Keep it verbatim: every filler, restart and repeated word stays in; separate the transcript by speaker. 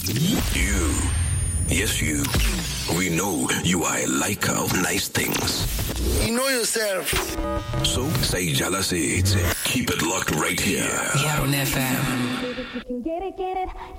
Speaker 1: You, yes you, we know you are a liker of nice things.
Speaker 2: You know yourself.
Speaker 1: So, say jealousy, keep it locked right here.
Speaker 3: Yaron F M.
Speaker 4: Get it, get it.